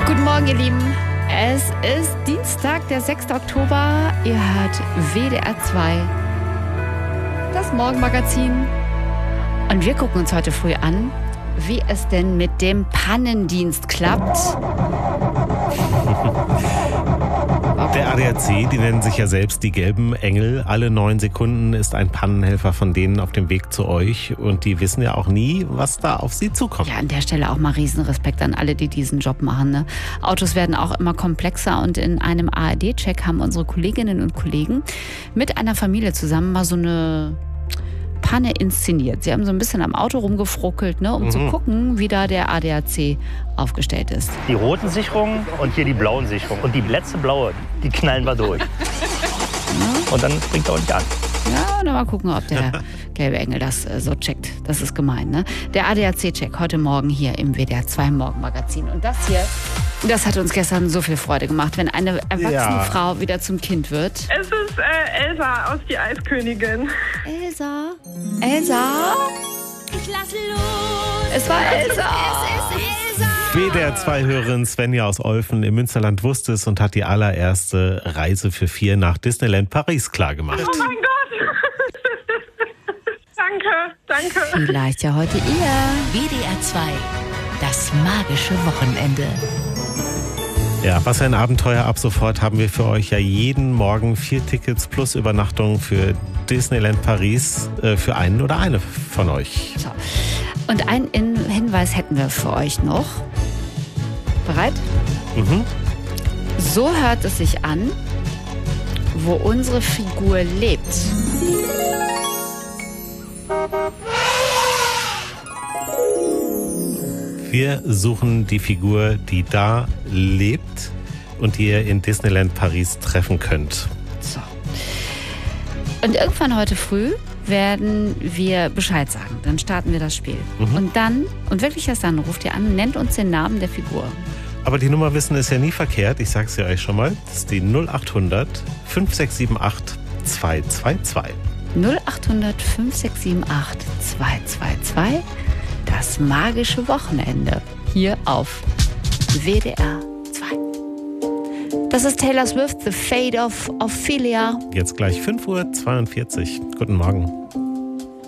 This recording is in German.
Guten Morgen, ihr Lieben. Es ist Dienstag, der 6. Oktober. Ihr hört WDR 2, das Morgenmagazin. Und wir gucken uns heute früh an, wie es denn mit dem Pannendienst klappt. Der ADAC, die nennen sich ja selbst die gelben Engel. Alle 9 Sekunden ist ein Pannenhelfer von denen auf dem Weg zu euch. Und die wissen ja auch nie, was da auf sie zukommt. Ja, an der Stelle auch mal Riesenrespekt an alle, die diesen Job machen. Ne? Autos werden auch immer komplexer und in einem ARD-Check haben unsere Kolleginnen und Kollegen mit einer Familie zusammen mal so eine Panne inszeniert. Sie haben so ein bisschen am Auto rumgefruckelt, ne, um zu gucken, wie da der ADAC aufgestellt ist. Die roten Sicherungen und hier die blauen Sicherungen. Und die letzte blaue, die knallen wir durch. Und dann springt er auch nicht an. Ja, und dann mal gucken, ob der gelbe Engel das so checkt. Das ist gemein, ne? Der ADAC-Check heute Morgen hier im WDR 2 Morgenmagazin. Und das hier, das hat uns gestern so viel Freude gemacht, wenn eine erwachsene Frau wieder zum Kind wird. Es ist Elsa aus Die Eiskönigin. Elsa? Elsa? Ich lasse los. Es war Elsa. Es ist Elsa. WDR 2-Hörerin Svenja aus Olfen im Münsterland wusste es und hat die allererste Reise für 4 nach Disneyland Paris klargemacht. Oh mein Gott. Danke. Vielleicht ja heute ihr. WDR 2, das magische Wochenende. Ja, was ein Abenteuer. Ab sofort haben wir für euch ja jeden Morgen 4 Tickets plus Übernachtung für Disneyland Paris für einen oder eine von euch. So. Und einen Hinweis hätten wir für euch noch. Bereit? So hört es sich an, wo unsere Figur lebt. Wir suchen die Figur, die da lebt und die ihr in Disneyland Paris treffen könnt. So. Und irgendwann heute früh werden wir Bescheid sagen. Dann starten wir das Spiel. Und dann, und wirklich erst dann, ruft ihr an, nennt uns den Namen der Figur. Aber die Nummer wissen ist ja nie verkehrt. Ich sag's ja euch schon mal. Das ist die 0800 5678 222. 0800 5678 222. Das magische Wochenende. Hier auf WDR 2. Das ist Taylor Swift, The Fate of Ophelia. Jetzt gleich 5:42 Uhr. Guten Morgen.